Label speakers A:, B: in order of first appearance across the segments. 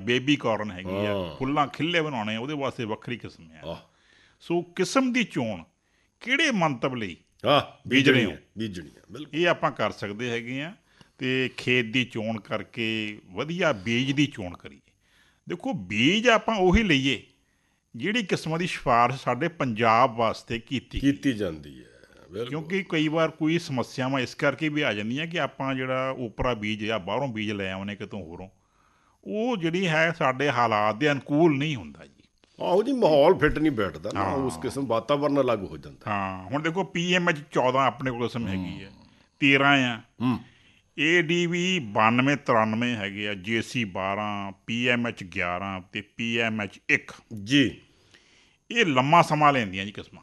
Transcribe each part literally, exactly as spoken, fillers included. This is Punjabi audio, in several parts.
A: ਬੇਬੀ ਕਾਰਨ ਹੈਗੀ ਆ, ਫੁੱਲਾਂ ਖਿੱਲੇ ਬਣਾਉਣੇ ਉਹਦੇ ਵਾਸਤੇ ਵੱਖਰੀ ਕਿਸਮ ਆ। ਸੋ ਕਿਸਮ ਦੀ ਚੋਣ ਕਿਹੜੇ ਮੰਤਵ ਲਈ ਬੀਜਣੇ ਹੋ
B: ਬੀਜਣੀ ਬਿਲਕੁਲ
A: ਇਹ ਆਪਾਂ ਕਰ ਸਕਦੇ ਹੈਗੇ ਆ। ਅਤੇ ਖੇਤ ਦੀ ਚੋਣ ਕਰਕੇ ਵਧੀਆ ਬੀਜ ਦੀ ਚੋਣ ਕਰੀਏ। ਦੇਖੋ ਬੀਜ ਆਪਾਂ ਉਹੀ ਲਈਏ ਜਿਹੜੀ ਕਿਸਮਾਂ ਦੀ ਸਿਫਾਰਿਸ਼ ਸਾਡੇ ਪੰਜਾਬ ਵਾਸਤੇ ਕੀਤੀ
B: ਕੀਤੀ ਜਾਂਦੀ ਹੈ,
A: ਕਿਉਂਕਿ ਕਈ ਵਾਰ ਕੋਈ ਸਮੱਸਿਆਵਾਂ ਇਸ ਕਰਕੇ ਵੀ ਆ ਜਾਂਦੀਆਂ ਕਿ ਆਪਾਂ ਜਿਹੜਾ ਓਪਰਾ ਬੀਜ ਜਾਂ ਬਾਹਰੋਂ ਬੀਜ ਲੈ ਆਉਂਦੇ ਕਿਤੋਂ ਹੋਰੋਂ, ਉਹ ਜਿਹੜੀ ਹੈ ਸਾਡੇ ਹਾਲਾਤ ਦੇ ਅਨੁਕੂਲ ਨਹੀਂ ਹੁੰਦਾ ਜੀ।
B: ਆਹੋ ਜੀ, ਮਾਹੌਲ ਫਿੱਟ ਨਹੀਂ ਬੈਠਦਾ ਨਾ, ਉਸ ਕਿਸਮ ਵਾਤਾਵਰਨ ਅਲੱਗ ਹੋ ਜਾਂਦਾ।
A: ਹਾਂ, ਹੁਣ ਦੇਖੋ ਪੀ ਐਮ ਐਚ ਚੌਦਾਂ ਆਪਣੇ ਕੋਲ ਕਿਸਮ ਹੈਗੀ ਹੈ, ਤੇਰਾਂ ਆ, ਏ ਡੀ ਵੀ ਬਾਨਵੇਂ ਤਰਾਨਵੇਂ ਹੈਗੇ ਆ, ਜੇ ਸੀ ਬਾਰਾਂ, ਪੀ ਐਮ ਐਚ ਗਿਆਰਾਂ ਅਤੇ ਪੀ ਐਮ ਐਚ ਇੱਕ
B: ਜੀ।
A: ਇਹ ਲੰਮਾ ਸਮਾਂ ਲੈਂਦੀਆਂ ਜੀ ਕਿਸਮਾਂ।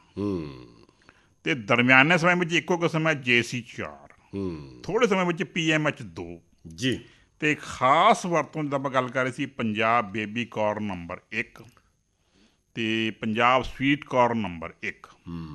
A: ਅਤੇ ਦਰਮਿਆਨੇ ਸਮੇਂ ਵਿੱਚ ਇੱਕੋ ਕਿਸਮ ਹੈ ਜੇ ਸੀ ਚਾਰ, ਥੋੜ੍ਹੇ ਸਮੇਂ ਵਿੱਚ ਪੀ ਐਮ ਐਚ ਦੋ
B: ਜੀ।
A: ਅਤੇ ਖਾਸ ਵਰਤੋਂ ਜਿੱਦਾਂ ਆਪਾਂ ਗੱਲ ਕਰ ਰਹੇ ਸੀ ਪੰਜਾਬ ਬੇਬੀ ਕਾਰਨ ਨੰਬਰ ਇੱਕ ਅਤੇ ਪੰਜਾਬ ਸਵੀਟ ਕਾਰਨ ਨੰਬਰ ਇੱਕ।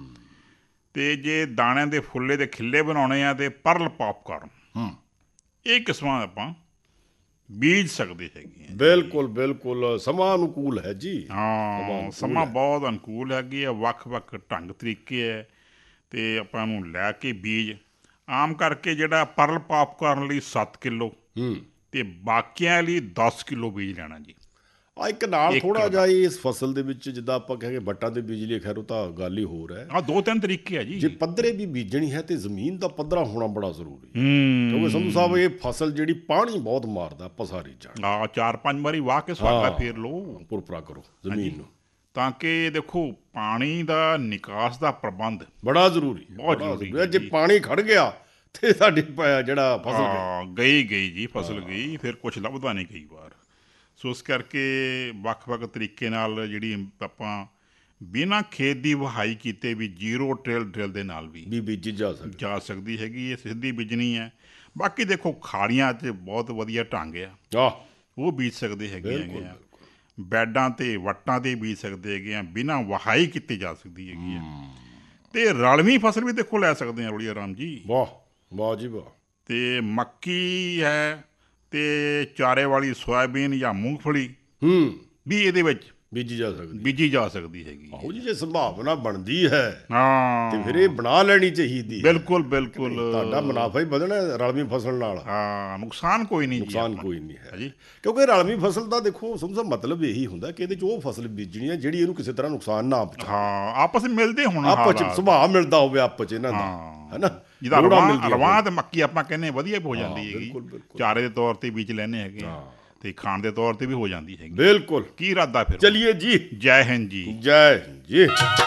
A: ਅਤੇ ਜੇ ਦਾਣਿਆਂ ਦੇ ਫੁੱਲੇ ਦੇ ਖਿੱਲੇ ਬਣਾਉਣੇ ਆ ਅਤੇ ਪਰਲ ਪੌਪਕਾਰਨ, ਇਹ ਕਿਸਮਾਂ ਆਪਾਂ ਬੀਜ ਸਕਦੇ ਹੈਗੇ ਆ।
B: ਬਿਲਕੁਲ ਬਿਲਕੁਲ, ਸਮਾਂ ਅਨੁਕੂਲ ਹੈ ਜੀ।
A: ਹਾਂ, ਸਮਾਂ ਬਹੁਤ ਅਨੁਕੂਲ ਹੈਗੇ ਆ, ਵੱਖ ਵੱਖ ਢੰਗ ਤਰੀਕੇ ਹੈ ਅਤੇ ਆਪਾਂ ਨੂੰ ਲੈ ਕੇ ਬੀਜ ਆਮ ਕਰਕੇ ਜਿਹੜਾ ਪਰਲ ਪੌਪਕਾਰਨ ਲਈ ਸੱਤ ਕਿੱਲੋ ਅਤੇ ਬਾਕੀਆਂ ਲਈ ਦਸ ਕਿੱਲੋ ਬੀਜ ਲੈਣਾ ਜੀ।
B: ਆ ਇੱਕ ਨਾਲ ਥੋੜ੍ਹਾ ਜਿਹਾ ਇਸ ਫਸਲ ਦੇ ਵਿੱਚ ਜਿੱਦਾਂ ਆਪਾਂ ਕਹਾਂਗੇ ਵੱਟਾਂ ਦੇ ਬੀਜ ਲਈ, ਖੈਰ ਉਹ ਤਾਂ ਗੱਲ ਹੀ ਹੋਰ ਹੈ।
A: ਹਾਂ, ਦੋ ਤਿੰਨ ਤਰੀਕੇ ਆ ਜੀ।
B: ਜੇ ਪੱਧਰੇ ਵੀ ਬੀਜਣੀ ਹੈ ਤੇ ਜ਼ਮੀਨ ਦਾ ਪੱਧਰਾ ਹੋਣਾ ਬੜਾ ਜ਼ਰੂਰੀ ਹੈ, ਕਿਉਂਕਿ ਸੰਧੂ ਸਾਹਿਬ ਇਹ ਫਸਲ ਜਿਹੜੀ ਪਾਣੀ ਬਹੁਤ ਮਾਰਦਾ, ਪਸਾਰੀ ਜਾਣ।
A: ਹਾਂ, ਚਾਰ ਪੰਜ ਵਾਰੀ ਵਾਹ ਕੇ ਸਵਾਗਾ ਫੇਰ ਲਓ,
B: ਪੁਰਪਰਾ ਕਰੋ ਜ਼ਮੀਨ ਨੂੰ,
A: ਤਾਂ ਕਿ ਦੇਖੋ ਪਾਣੀ ਦਾ ਨਿਕਾਸ ਦਾ ਪ੍ਰਬੰਧ
B: ਬੜਾ ਜ਼ਰੂਰੀ,
A: ਬਹੁਤ ਜ਼ਰੂਰੀ ਹੈ।
B: ਜੇ ਪਾਣੀ ਖੜ ਗਿਆ ਤੇ ਸਾਡੀ ਜਿਹੜਾ ਫਸਲ
A: ਗਈ ਗਈ ਜੀ, ਫਸਲ ਗਈ, ਫਿਰ ਕੁਛ ਲੱਭਦਾ ਨਹੀਂ ਕਈ ਵਾਰ। ਸੋ ਇਸ ਕਰਕੇ ਵੱਖ ਵੱਖ ਤਰੀਕੇ ਨਾਲ ਜਿਹੜੀ ਆਪਾਂ ਬਿਨਾਂ ਖੇਤ ਦੀ ਵਹਾਈ ਕੀਤੇ ਵੀ ਜੀਰੋ ਟ੍ਰਿਲ ਡਰਿਲ ਦੇ ਨਾਲ ਵੀ
B: ਵੀ ਬੀਜੀ ਜਾ ਸਕਦੀ
A: ਜਾ ਸਕਦੀ ਹੈਗੀ। ਇਹ ਸਿੱਧੀ ਬੀਜਣੀ ਹੈ। ਬਾਕੀ ਦੇਖੋ ਖਾੜੀਆਂ 'ਚ ਬਹੁਤ ਵਧੀਆ ਢੰਗ ਆ, ਉਹ ਬੀਜ ਸਕਦੇ ਹੈਗੇ ਹੈਗੇ ਆ। ਬੈਡਾਂ 'ਤੇ ਵੱਟਾਂ 'ਤੇ ਬੀਜ ਸਕਦੇ ਹੈਗੇ ਆ, ਬਿਨਾਂ ਵਹਾਈ ਕੀਤੀ ਜਾ ਸਕਦੀ ਹੈਗੀ ਆ। ਅਤੇ ਰਲਵੀਂ ਫਸਲ ਵੀ ਦੇਖੋ ਲੈ ਸਕਦੇ ਹਾਂ ਰੋੜੀਆ ਰਾਮ ਜੀ।
B: ਵਾਹ ਵਾਹ ਜੀ ਵਾਹ।
A: ਅਤੇ ਮੱਕੀ ਹੈ ਅਤੇ ਚਾਰੇ ਵਾਲੀ ਸੋਇਆਬੀਨ ਜਾਂ ਮੂੰਗਫਲੀ ਵੀ ਇਹਦੇ ਵਿੱਚ
B: ਬੀਜੀ ਜਾ ਸਕਦੀ
A: ਬੀਜੀ ਜਾ ਸਕਦੀ ਹੈਗੀ।
B: ਆਹੋ ਜੀ, ਜੇ ਸੰਭਾਵਨਾ ਬਣਦੀ ਹੈ
A: ਹਾਂ
B: ਤੇ ਫਿਰ ਇਹ ਬਣਾ ਲੈਣੀ ਚਾਹੀਦੀ।
A: ਬਿਲਕੁਲ ਬਿਲਕੁਲ,
B: ਤੁਹਾਡਾ ਮੁਨਾਫਾ ਹੀ ਵਧਣਾ ਰਲਵੀਂ ਫਸਲ ਨਾਲ।
A: ਹਾਂ, ਨੁਕਸਾਨ ਕੋਈ ਨਹੀਂ,
B: ਨੁਕਸਾਨ ਕੋਈ ਨਹੀਂ ਹੈ ਜੀ, ਕਿਉਂਕਿ ਰਲਵੀਂ ਫਸਲ ਦਾ ਦੇਖੋ ਸਮਝੋ ਮਤਲਬ ਇਹੀ ਹੁੰਦਾ ਕਿ ਇਹਦੇ 'ਚ ਉਹ ਫਸਲ ਬੀਜਣੀ ਹੈ ਜਿਹੜੀ ਇਹਨੂੰ ਕਿਸੇ ਤਰ੍ਹਾਂ ਨੁਕਸਾਨ ਨਾ ਪਹੁੰਚਾਵੇ।
A: ਹਾਂ, ਆਪਸ ਵਿੱਚ ਮਿਲਦੇ ਹੋਣ,
B: ਆਪਸ 'ਚ ਸੁਭਾਅ ਮਿਲਦਾ ਹੋਵੇ ਆਪਸ 'ਚ ਇਹਨਾਂ ਦਾ, ਹੈ ਨਾ।
A: ਜਿਹਦਾ ਰਵਾਂ ਅਤੇ ਮੱਕੀ ਆਪਾਂ ਕਹਿੰਦੇ ਵਧੀਆ ਹੋ ਜਾਂਦੀ ਹੈਗੀ, ਚਾਰੇ ਦੇ ਤੌਰ 'ਤੇ ਬੀਜ ਲੈਂਦੇ ਹੈਗੇ ਅਤੇ ਖਾਣ ਦੇ ਤੌਰ 'ਤੇ ਵੀ ਹੋ ਜਾਂਦੀ ਹੈਗੀ।
B: ਬਿਲਕੁਲ।
A: ਕੀ ਇਰਾਦਾ ਫਿਰ?
B: ਚਲਿਏ ਜੀ,
A: ਜੈ ਹਿੰਦ ਜੀ।
B: ਜੈ ਜੀ।